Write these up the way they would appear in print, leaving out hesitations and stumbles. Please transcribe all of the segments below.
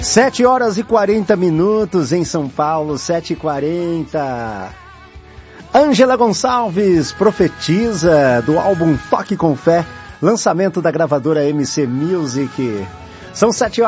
7h40 em São Paulo, 7h40. Ângela Gonçalves profetiza do álbum Toque com Fé, lançamento da gravadora MC Music. São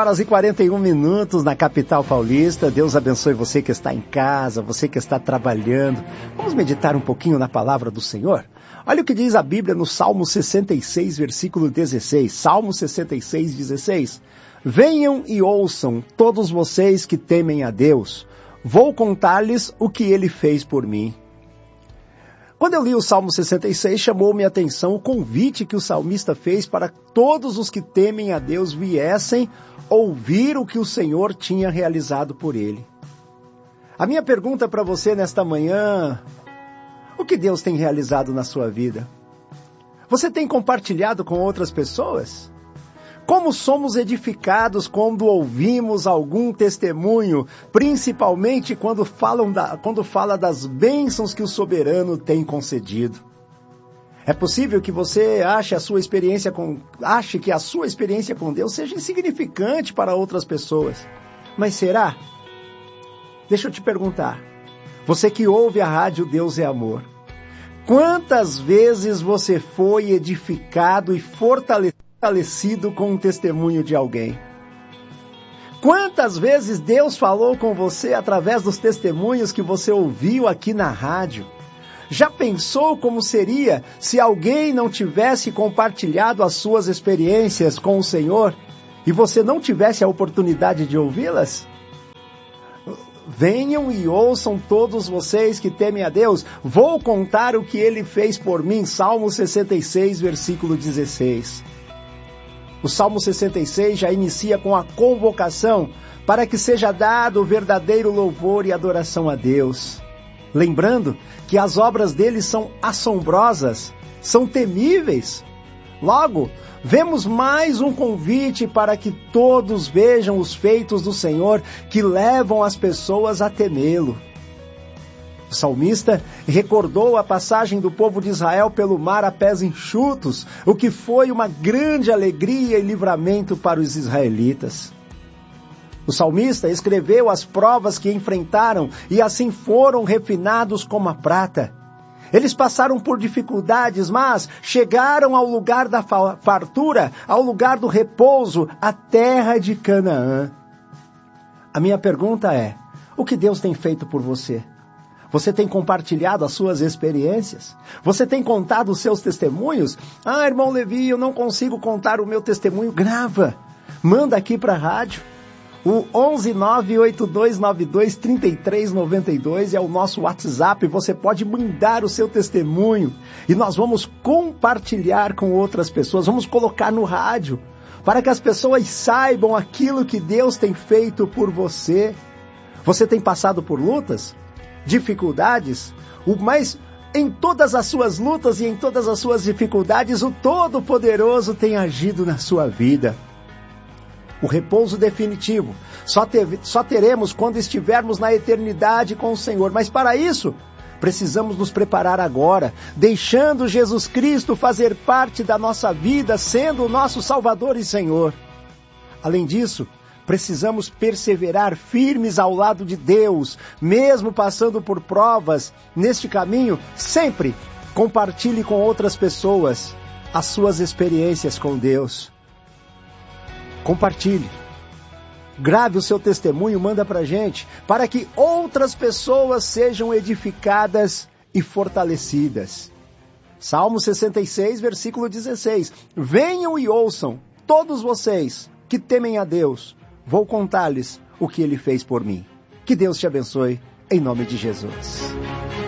7h41 na capital paulista. Deus abençoe você que está em casa, você que está trabalhando. Vamos meditar um pouquinho na palavra do Senhor? Olha o que diz a Bíblia no Salmo 66, versículo 16. Salmo 66, 16. Venham e ouçam todos vocês que temem a Deus. Vou contar-lhes o que Ele fez por mim. Quando eu li o Salmo 66, chamou-me a atenção o convite que o salmista fez para todos os que temem a Deus viessem ouvir o que o Senhor tinha realizado por ele. A minha pergunta para você nesta manhã: o que Deus tem realizado na sua vida? Você tem compartilhado com outras pessoas? Como somos edificados quando ouvimos algum testemunho, principalmente quando fala das bênçãos que o soberano tem concedido? É possível que você ache que a sua experiência com Deus seja insignificante para outras pessoas. Mas será? Deixa eu te perguntar. Você que ouve a rádio Deus é Amor, quantas vezes você foi edificado e fortalecido com o testemunho de alguém? Quantas vezes Deus falou com você através dos testemunhos que você ouviu aqui na rádio? Já pensou como seria se alguém não tivesse compartilhado as suas experiências com o Senhor e você não tivesse a oportunidade de ouvi-las? Venham e ouçam todos vocês que temem a Deus. Vou contar o que Ele fez por mim. Salmo 66, versículo 16. O Salmo 66 já inicia com a convocação para que seja dado o verdadeiro louvor e adoração a Deus. Lembrando que as obras dele são assombrosas, são temíveis. Logo, vemos mais um convite para que todos vejam os feitos do Senhor que levam as pessoas a temê-lo. O salmista recordou a passagem do povo de Israel pelo mar a pés enxutos, o que foi uma grande alegria e livramento para os israelitas. O salmista escreveu as provas que enfrentaram e assim foram refinados como a prata. Eles passaram por dificuldades, mas chegaram ao lugar da fartura, ao lugar do repouso, a terra de Canaã. A minha pergunta é: o que Deus tem feito por você? Você tem compartilhado as suas experiências? Você tem contado os seus testemunhos? Ah, irmão Levi, eu não consigo contar o meu testemunho. Grava, manda aqui para a rádio. O 11982923392 é o nosso WhatsApp. Você pode mandar o seu testemunho e nós vamos compartilhar com outras pessoas. Vamos colocar no rádio para que as pessoas saibam aquilo que Deus tem feito por você. Você tem passado por lutas? Dificuldades, mas em todas as suas lutas e em todas as suas dificuldades, o Todo-Poderoso tem agido na sua vida. O repouso definitivo só teremos quando estivermos na eternidade com o Senhor, mas para isso precisamos nos preparar agora, deixando Jesus Cristo fazer parte da nossa vida, sendo o nosso Salvador e Senhor. Além disso, precisamos perseverar firmes ao lado de Deus, mesmo passando por provas. Neste caminho, sempre compartilhe com outras pessoas as suas experiências com Deus. Compartilhe. Grave o seu testemunho, manda pra gente, para que outras pessoas sejam edificadas e fortalecidas. Salmo 66, versículo 16. Venham e ouçam, todos vocês que temem a Deus. Vou contar-lhes o que Ele fez por mim. Que Deus te abençoe, em nome de Jesus.